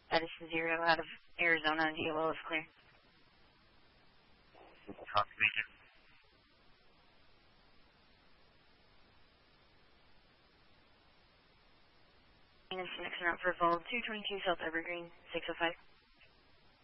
Status 0 out of Arizona, DLO is clear. Copy, thank you. Maintenance next route for Vol 222 South Evergreen, 605.